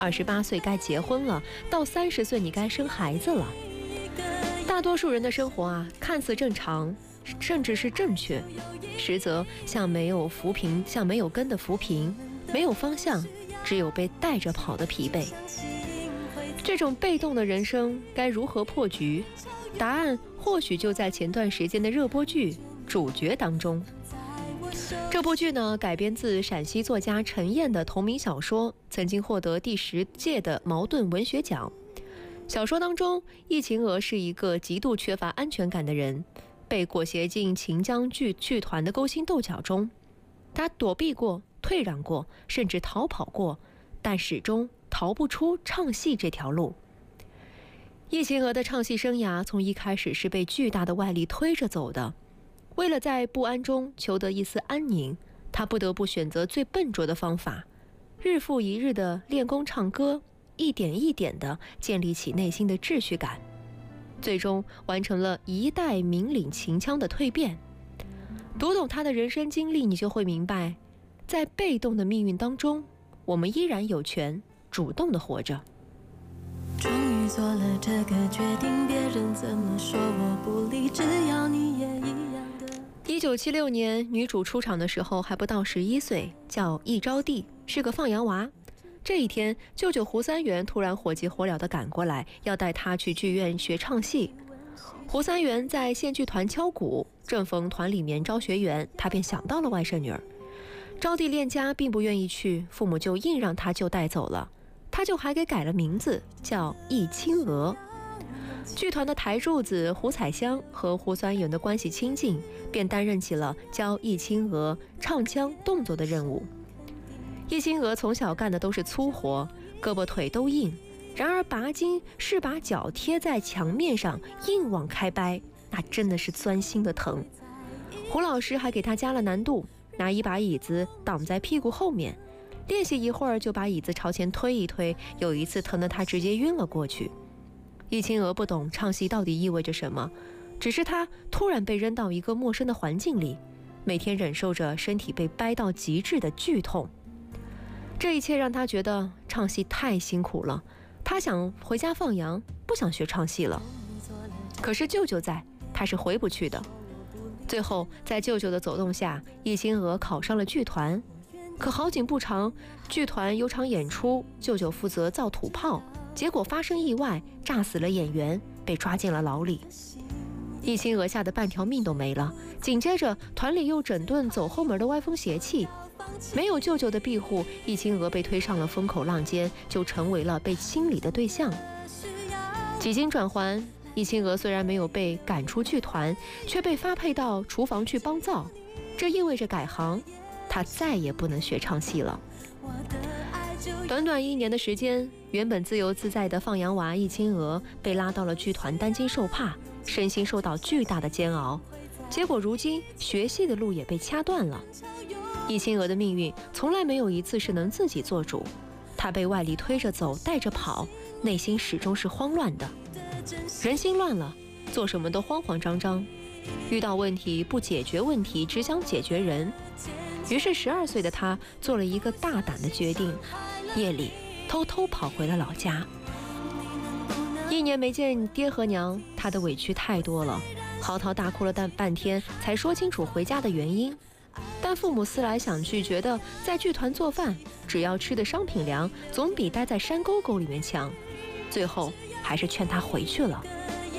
28岁该结婚了，到30岁你该生孩子了。大多数人的生活啊，看似正常，甚至是正确，实则像没有根的浮萍，没有方向，只有被带着跑的疲惫。这种被动的人生该如何破局？答案或许就在前段时间的热播剧《主角》当中。这部剧呢，改编自陕西作家陈燕的同名小说，曾经获得第10届的茅盾文学奖。小说当中，易秦娥是一个极度缺乏安全感的人，被裹挟进秦江剧团的勾心斗角中。他躲避过，退让过，甚至逃跑过，但始终逃不出唱戏这条路。易秦娥的唱戏生涯从一开始是被巨大的外力推着走的。为了在不安中求得一丝安宁，他不得不选择最笨拙的方法，日复一日的练功唱歌，一点一点地建立起内心的秩序感，最终完成了一代名领秦腔的蜕变。读懂他的人生经历，你就会明白，在被动的命运当中，我们依然有权主动地活着。 终于做了这个决定，别人怎么说我不理，只要你也一样的。 1976年，女主出场的时候还不到11岁，叫易招娣，是个放羊娃。这一天，舅舅胡三元突然火急火燎地赶过来，要带她去剧院学唱戏。胡三元在县剧团敲鼓，正逢团里面招学员，他便想到了外甥女儿。招娣恋家并不愿意去，父母就硬让她就带走了。他就还给改了名字，叫易秦娥。剧团的台柱子胡彩香和胡三元的关系亲近，便担任起了教易秦娥唱腔动作的任务。易秦娥从小干的都是粗活，胳膊腿都硬，然而拔筋是把脚贴在墙面上硬往开掰，那真的是钻心的疼。胡老师还给他加了难度，拿一把椅子挡在屁股后面，练习一会儿就把椅子朝前推一推，有一次疼得他直接晕了过去。易秦娥不懂唱戏到底意味着什么，只是她突然被扔到一个陌生的环境里，每天忍受着身体被掰到极致的剧痛。这一切让她觉得唱戏太辛苦了，她想回家放羊，不想学唱戏了。可是舅舅在，她是回不去的。最后在舅舅的走动下，易秦娥考上了剧团。可好景不长，剧团有场演出，舅舅负责造土炮，结果发生意外，炸死了演员，被抓进了牢里。易秦娥吓得半条命都没了。紧接着团里又整顿走后门的歪风邪气，没有舅舅的庇护，易秦娥被推上了风口浪尖，就成为了被清理的对象。几经转圜，易秦娥虽然没有被赶出剧团，却被发配到厨房去帮灶，这意味着改行，他再也不能学唱戏了。短短1年的时间，原本自由自在的放羊娃易秦娥被拉到了剧团担惊受怕，身心受到巨大的煎熬。结果如今学戏的路也被掐断了。易秦娥的命运从来没有一次是能自己做主，她被外力推着走，带着跑，内心始终是慌乱的。人心乱了，做什么都慌慌张张，遇到问题不解决问题，只想解决人。于是12岁的他做了一个大胆的决定，夜里偷偷跑回了老家。1年没见爹和娘，他的委屈太多了，嚎啕大哭了半天才说清楚回家的原因。但父母思来想去，觉得在剧团做饭，只要吃的商品粮，总比待在山沟沟里面强。最后还是劝他回去了。